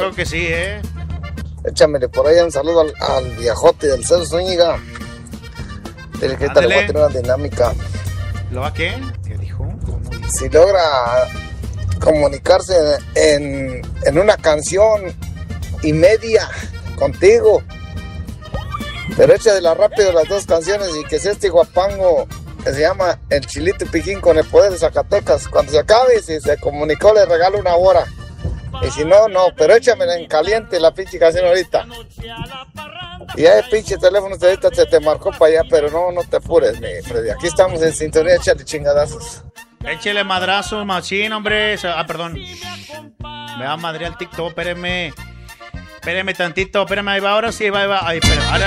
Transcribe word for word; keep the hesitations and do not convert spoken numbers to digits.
creo que sí, ¿eh? Échamele por ahí un saludo al, al viejote del Cero Zúñiga. Dile que ahorita le voy a tener una dinámica. ¿Lo va qué? ¿Qué dijo? ¿Cómo dijo? Si logra comunicarse en, en una canción y media contigo, pero échale rápido las dos canciones y que sea este guapango que se llama El Chilito Pijín con el poder de Zacatecas. Cuando se acabe, si se comunicó, le regalo una hora. Y si no, no, pero échamela en caliente la pinche canción ahorita. Y ya el pinche teléfono ahorita se te marcó para allá, pero no, no te apures, mi Freddy. Aquí estamos en sintonía, échale chingadazos. Échale madrazos, machín, hombre. Ah, perdón. Me va a madrear el TikTok, espéreme. Espéreme tantito, espéreme, ahí va, ahora sí, va, ahí va. Ahí, espérame. Ahora,